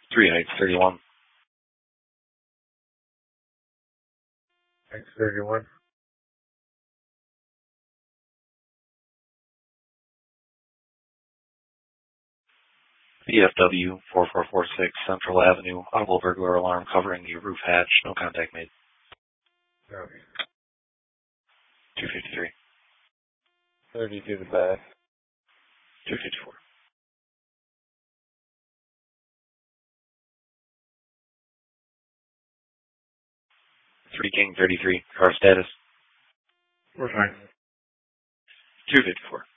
3 Heights 31. Heights 31. BFW 4446 Central Avenue. Audible burglar alarm covering the roof hatch. No contact made. Okay. 253. 30 to the back. 254. 3 King 33. Car status. We're fine. 254.